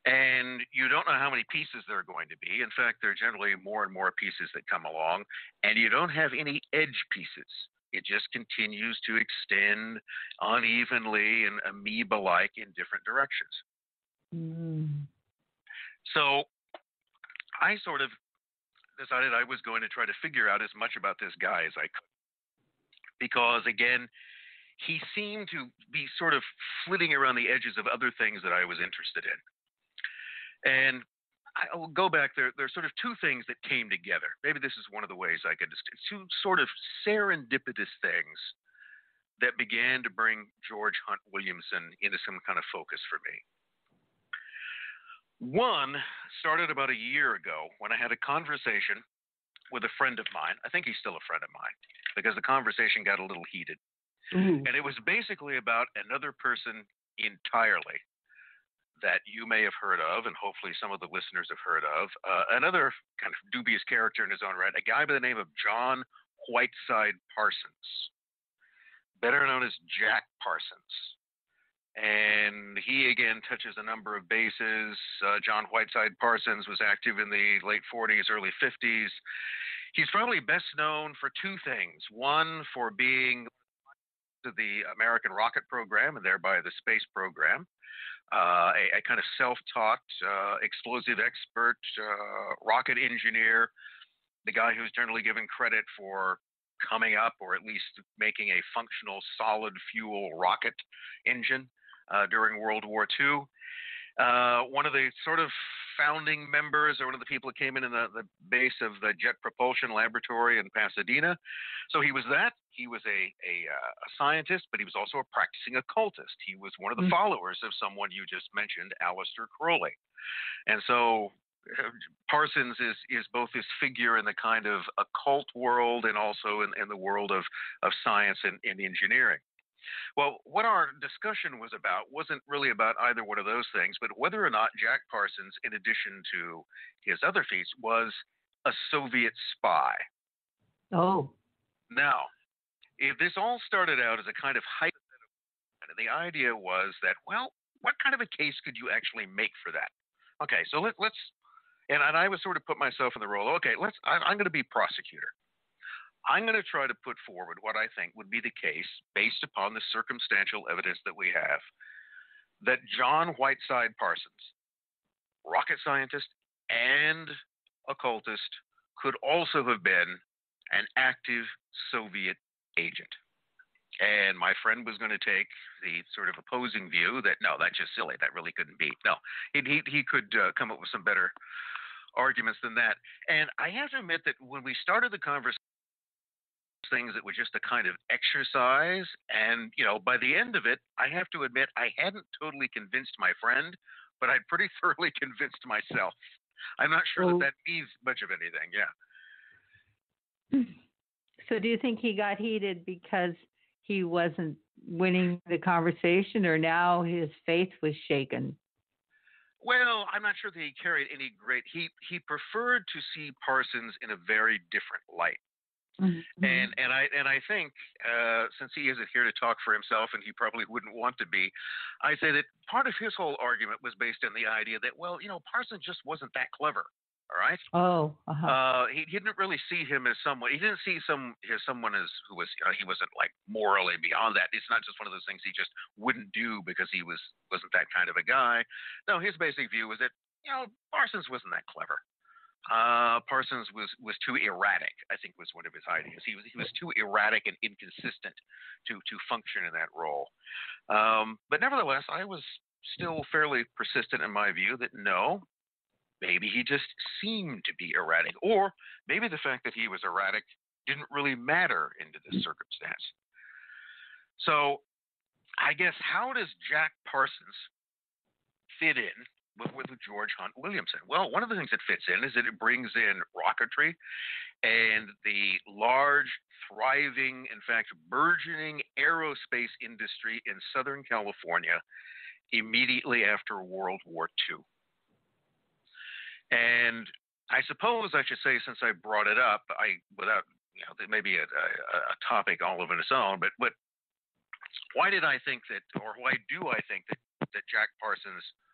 And you don't know how many pieces there are going to be. In fact, there are generally more and more pieces that come along, and you don't have any edge pieces. It just continues to extend unevenly and amoeba-like in different directions. Mm. So I sort of decided I was going to try to figure out as much about this guy as I could. Because, again, he seemed to be sort of flitting around the edges of other things that I was interested in. And I'll go back there. There's sort of two things that came together. Maybe this is one of the ways I could distinguish. Two sort of serendipitous things that began to bring George Hunt Williamson into some kind of focus for me. One started about a year ago when I had a conversation with a friend of mine. I think he's still a friend of mine because the conversation got a little heated. Ooh. And it was basically about another person entirely that you may have heard of, and hopefully some of the listeners have heard of, another kind of dubious character in his own right, a guy by the name of John Whiteside Parsons, better known as Jack Parsons. And he, again, touches a number of bases. John Whiteside Parsons was active in the late 40s, early 50s. He's probably best known for two things. One, for being to the American rocket program and thereby the space program. A kind of self-taught, explosive expert, rocket engineer, the guy who's generally given credit for coming up or at least making a functional solid fuel rocket engine during World War II. One of the sort of founding members, or one of the people that came in the base of the Jet Propulsion Laboratory in Pasadena. So he was that. He was a scientist, but he was also a practicing occultist. He was one of the followers of someone you just mentioned, Aleister Crowley. And so Parsons is both this figure in the kind of occult world and also in the world of science and engineering. Well, what our discussion was about wasn't really about either one of those things, but whether or not Jack Parsons, in addition to his other feats, was a Soviet spy. Oh. Now, if this all started out as a kind of hypothetical, the idea was that, well, what kind of a case could you actually make for that? Okay, so let's, and I would sort of put myself in the role, okay, I'm going to be prosecutor. I'm going to try to put forward what I think would be the case based upon the circumstantial evidence that we have that John Whiteside Parsons, rocket scientist and occultist, could also have been an active Soviet agent. And my friend was going to take the sort of opposing view that, no, that's just silly. That really couldn't be. No, he could come up with some better arguments than that. And I have to admit that when we started the conversation, things that were just a kind of exercise, and by the end of it, I have to admit I hadn't totally convinced my friend, but I'd pretty thoroughly convinced myself. I'm not sure that means much of anything. Yeah. So do you think he got heated because he wasn't winning the conversation, or now his faith was shaken? Well, I'm not sure that he carried any great. He preferred to see Parsons in a very different light. Mm-hmm. And I think since he isn't here to talk for himself, and he probably wouldn't want to be, I say that part of his whole argument was based on the idea that, well, Parsons just wasn't that clever. All right. Oh. Uh-huh. He didn't really see him as someone. He didn't see someone as who was. He wasn't like morally beyond that. It's not just one of those things he just wouldn't do because he wasn't that kind of a guy. No, his basic view was that Parsons wasn't that clever. Parsons was too erratic, I think was one of his ideas. He was too erratic and inconsistent to function in that role. But nevertheless, I was still fairly persistent in my view that no, maybe he just seemed to be erratic, or maybe the fact that he was erratic didn't really matter into this circumstance. So I guess, how does Jack Parsons fit in with George Hunt Williamson? Well, one of the things that fits in is that it brings in rocketry and the large, thriving, in fact, burgeoning aerospace industry in Southern California immediately after World War II. And I suppose I should say, since I brought it up, without there may be a topic all of its own, but why did I think that, or why do I think that Jack Parsons